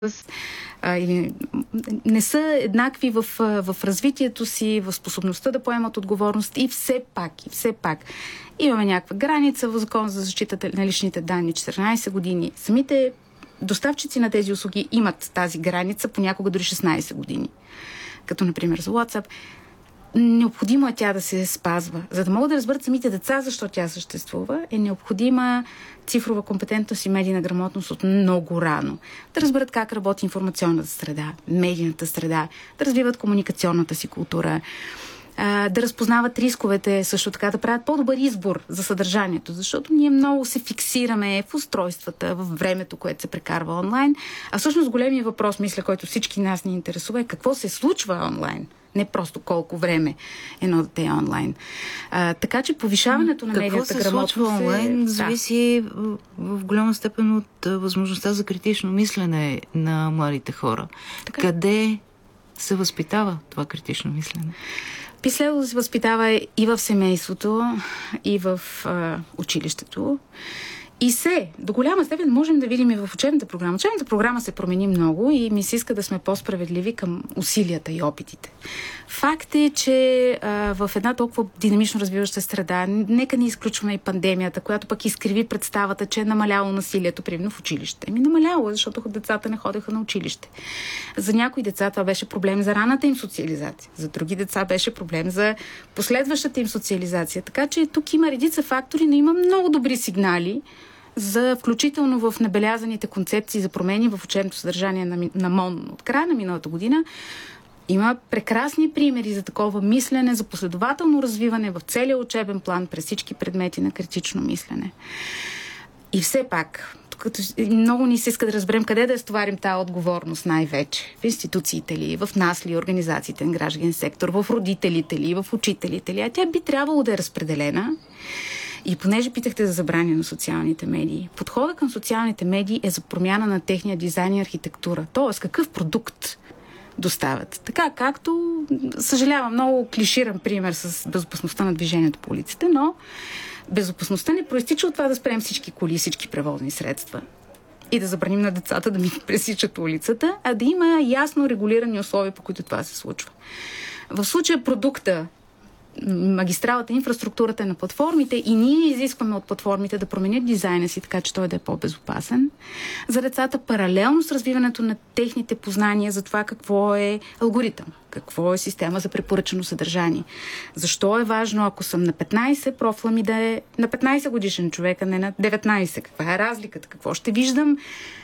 или не са еднакви в развитието си, в способността да поемат отговорност и все пак имаме някаква граница в Закон за защита на личните данни 14 години. Самите доставчици на тези услуги имат тази граница понякога дори 16 години. Като, например, за WhatsApp. Необходимо е тя да се спазва. За да могат да разберат самите деца защо тя съществува, е необходима цифрова компетентност и медийна грамотност от много рано. Да разберат как работи информационната среда, медийната среда, да развиват комуникационната си култура, да разпознават рисковете, също така да правят по-добър избор за съдържанието, защото ние много се фиксираме в устройствата, в времето, което се прекарва онлайн, а всъщност големият въпрос, мисля, който всички нас ни интересува, е какво се случва онлайн. Не просто колко време едно дете е онлайн. Така че повишаването на медийната грамотност... Какво се случва онлайн зависи в голяма степен от възможността за критично мислене на младите хора. Така. Къде се възпитава това критично мислене? Би следвало да се възпитава и в семейството, и в училището. И до голяма степен можем да видим и в учебната програма. Учебната програма се промени много и ми се иска да сме по-справедливи към усилията и опитите. Факт е, че в една толкова динамично развиваща среда, нека не изключваме и пандемията, която пък изкриви представата, че е намаляло насилието, примерно в училище. Намаляло, защото децата не ходеха на училище. За някои деца това беше проблем за раната им социализация. За други деца беше проблем за последващата им социализация. Така че тук има редица фактори, но има много добри сигнали за включително в набелязаните концепции за промени в учебното съдържание на МОН от края на миналата година. Има прекрасни примери за такова мислене, за последователно развиване в целия учебен план през всички предмети на критично мислене. И все пак, много ни се иска да разберем къде да стоварим тази отговорност най-вече. В институциите ли, в нас ли, организациите на граждански сектор, в родителите ли, в учителите ли. А тя би трябвало да е разпределена. И понеже питахте за забрани на социалните медии, подходът към социалните медии е за промяна на техния дизайн и архитектура. Тоест, какъв продукт доставят. Така както, съжалявам, много клиширан пример с безопасността на движението по улиците, но безопасността не проистича от това да спрем всички коли, всички превозни средства и да забраним на децата да ми пресичат улицата, а да има ясно регулирани условия, по които това се случва. В случая продукта, магистралата, инфраструктурата на платформите и ние изискваме от платформите да променят дизайна си, така че той да е по-безопасен. За децата паралелно с развиването на техните познания за това какво е алгоритъм, какво е система за препоръчано съдържание. Защо е важно, ако съм на 15, профила ми да е на 15 годишен човек, а не на 19? Каква е разликата? Какво ще виждам,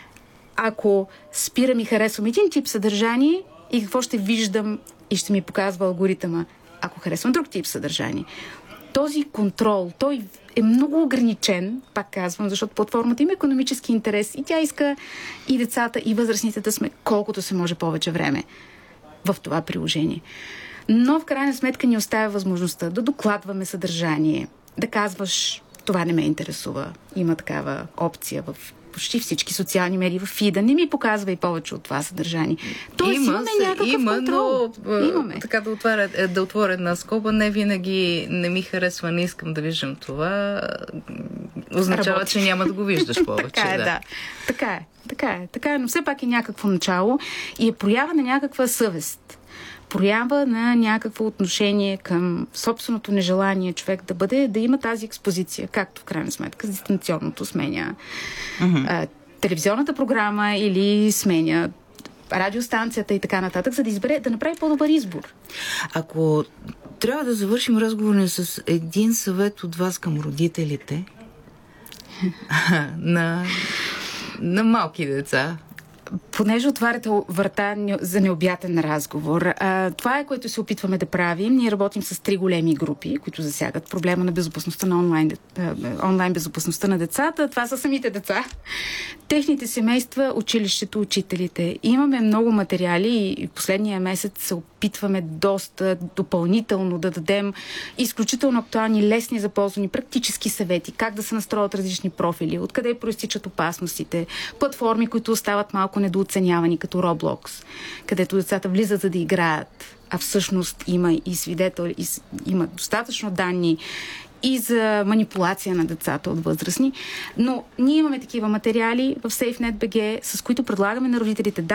ако спирам и харесвам един тип съдържание и какво ще виждам и ще ми показва алгоритъма, ако харесвам друг тип съдържание. Този контрол, той е много ограничен, пак казвам, защото платформата има икономически интерес и тя иска и децата, и възрастните да сме колкото се може повече време в това приложение. Но в крайна сметка ни оставя възможността да докладваме съдържание, да казваш, това не ме интересува. Има такава опция в почти всички социални медии, в фида. Не ми показва и повече от това съдържание. Тоест имаме някакъв контрол. Но така да отворя една скоба, не винаги не ми харесва, не искам да виждам това. Означава, че няма да го виждаш повече. Така е, да. Така е, но все пак е някакво начало и е проява на някаква съвест. Проява на някакво отношение към собственото нежелание човек да има тази експозиция, както в крайна сметка дистанционното сменя телевизионната програма или сменя радиостанцията и така нататък, за да направи по-добър избор. Ако трябва да завършим разговора с един съвет от вас към родителите на малки деца, понеже отваряте врата за необятен разговор. Това е, което се опитваме да правим. Ние работим с 3 големи групи, които засягат проблема на безопасността на онлайн безопасността на децата. Това са самите деца, техните семейства, училището, учителите. Имаме много материали и в последния месец се опитваме доста допълнително да дадем изключително актуални, лесни за ползвани практически съвети, как да се настроят различни профили, откъде проистичат опасностите, платформи, които остават малко недооценявани, като Roblox, където децата влизат за да играят, а всъщност има и свидетел, има достатъчно данни и за манипулация на децата от възрастни. Но ние имаме такива материали в SafeNet.bg, с които предлагаме на родителите